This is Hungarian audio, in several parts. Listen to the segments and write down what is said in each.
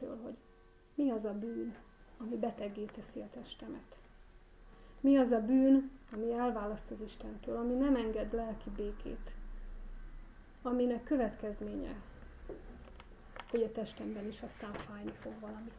Istentől, hogy mi az a bűn, ami beteggé teszi a testemet. Mi az a bűn, ami elválaszt az Istentől, ami nem enged lelki békét, aminek következménye, hogy a testemben is aztán fájni fog valami.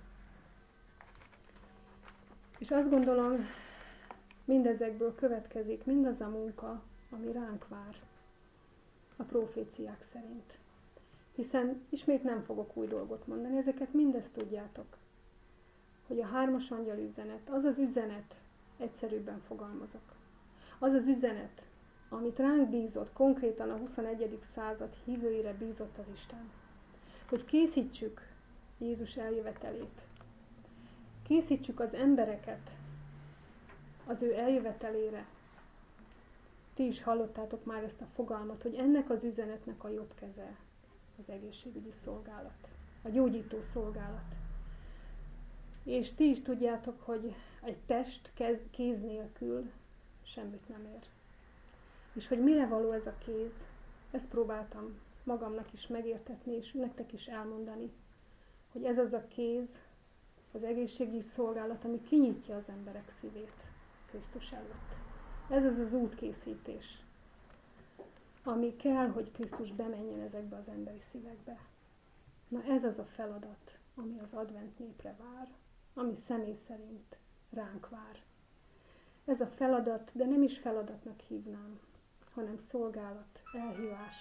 És azt gondolom, mindezekből következik mindaz a munka, ami ránk vár a proféciák szerint. Hiszen ismét nem fogok új dolgot mondani, ezeket mindezt tudjátok, hogy a 3. angyal üzenet, az az üzenet, egyszerűbben fogalmazok, az az üzenet, amit ránk bízott, konkrétan a 21. század hívőire bízott az Isten, hogy készítsük Jézus eljövetelét, készítsük az embereket az ő eljövetelére. Ti is hallottátok már ezt a fogalmat, hogy ennek az üzenetnek a jobb keze az egészségügyi szolgálat, a gyógyító szolgálat. És ti is tudjátok, hogy egy test kéz nélkül semmit nem ér. És hogy mire való ez a kéz, ezt próbáltam magamnak is megértetni, és nektek is elmondani, hogy ez az a kéz, az egészségügyi szolgálat, ami kinyitja az emberek szívét Krisztus előtt. Ez az az útkészítés, ami kell, hogy Krisztus bemenjen ezekbe az emberi szívekbe. Na ez az a feladat, ami az advent népre vár, ami személy szerint ránk vár. Ez a feladat, de nem is feladatnak hívnám, hanem szolgálat, elhívás.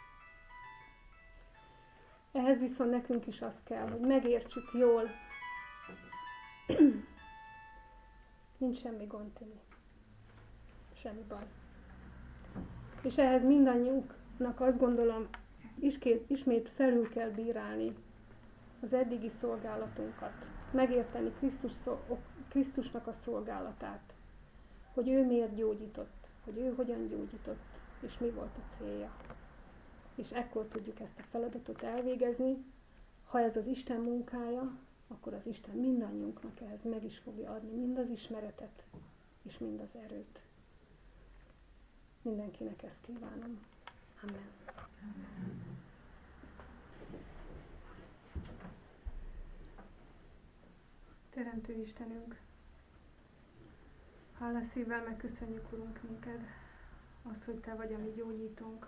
Ehhez viszont nekünk is az kell, hogy megértsük jól. Nincs semmi gond, Timi. Semmi baj. És ehhez mindannyiunknak azt gondolom, ismét felül kell bírálni az eddigi szolgálatunkat. Megérteni Krisztusnak a szolgálatát. Hogy ő miért gyógyított, hogy ő hogyan gyógyított, és mi volt a célja. És ekkor tudjuk ezt a feladatot elvégezni. Ha ez az Isten munkája, akkor az Isten mindannyiunknak ehhez meg is fogja adni mind az ismeretet, és mind az erőt. Mindenkinek ezt kívánom. Amen. Teremtő Istenünk, hálás szívvel megköszönjük, Urunk, neked azt, hogy Te vagy a mi gyógyítónk.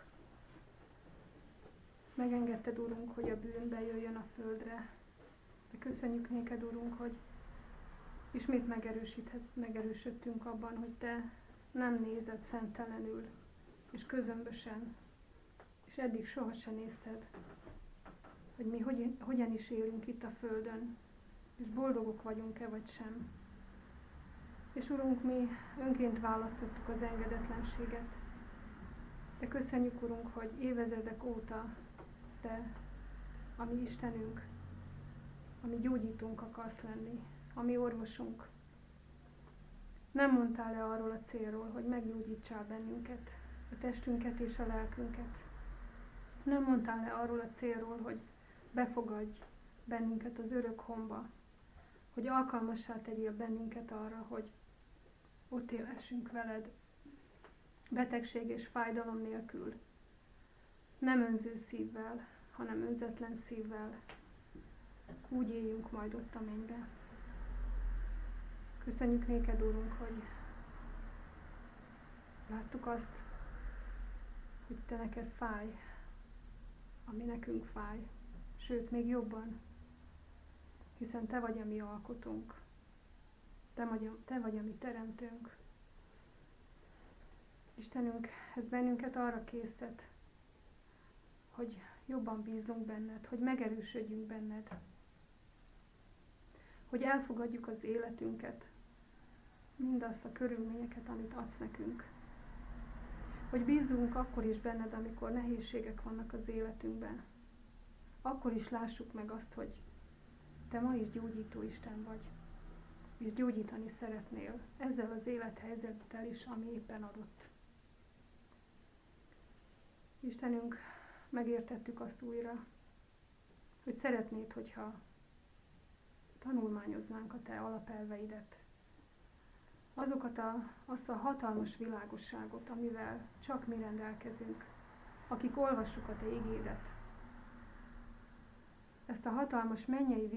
Megengedted, Urunk, hogy a bűn bejöjjön a földre. De köszönjük néked, Urunk, hogy ismét megerősödtünk abban, hogy Te nem nézed szemtelenül és közömbösen, és eddig sohasem nézted, hogy mi hogyan is élünk itt a földön, és boldogok vagyunk-e vagy sem. És Urunk, mi önként választottuk az engedetlenséget, de köszönjük, Urunk, hogy évezredek óta Te, a mi Istenünk, a mi gyógyítónk akarsz lenni, a mi orvosunk. Nem mondtál-e arról a célról, hogy meggyógyítsál bennünket, a testünket és a lelkünket? Nem mondtál-e arról a célról, hogy befogadj bennünket az örök honba, hogy alkalmassá tegyél bennünket arra, hogy ott élhessünk veled, betegség és fájdalom nélkül, nem önző szívvel, hanem önzetlen szívvel, úgy éljünk majd ott a mennybe. Köszönjük néked, Úrunk, hogy láttuk azt, hogy Te neked fáj, ami nekünk fáj, sőt, még jobban, hiszen Te vagy a mi alkotónk, Te vagy a mi teremtőnk. Istenünk, ez bennünket arra késztet, hogy jobban bízunk benned, hogy megerősödjünk benned, hogy elfogadjuk az életünket, mindazt a körülményeket, amit adsz nekünk. Hogy bízunk akkor is benned, amikor nehézségek vannak az életünkben. Akkor is lássuk meg azt, hogy Te ma is gyógyító Isten vagy, és gyógyítani szeretnél ezzel az élethelyzettel is, ami éppen adott. Istenünk, megértettük azt újra, hogy szeretnéd, hogyha tanulmányoznánk a Te alapelveidet. Azt a hatalmas világosságot, amivel csak mi rendelkezünk, akik olvassuk a Te igédet. Ezt a hatalmas mennyei